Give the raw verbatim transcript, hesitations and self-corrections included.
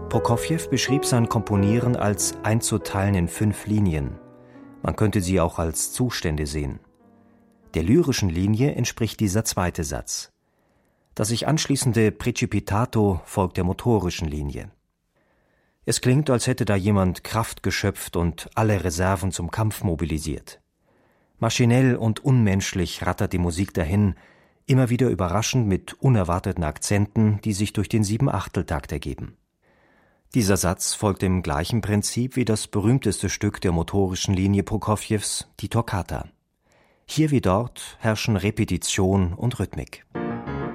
Prokofjew beschrieb sein Komponieren als einzuteilen in fünf Linien. Man könnte sie auch als Zustände sehen. Der lyrischen Linie entspricht dieser zweite Satz. Das sich anschließende Precipitato folgt der motorischen Linie. Es klingt, als hätte da jemand Kraft geschöpft und alle Reserven zum Kampf mobilisiert. Maschinell und unmenschlich rattert die Musik dahin, immer wieder überraschend mit unerwarteten Akzenten, die sich durch den Siebenachteltakt ergeben. Dieser Satz folgt dem gleichen Prinzip wie das berühmteste Stück der motorischen Linie Prokofjews, die Toccata. Hier wie dort herrschen Repetition und Rhythmik.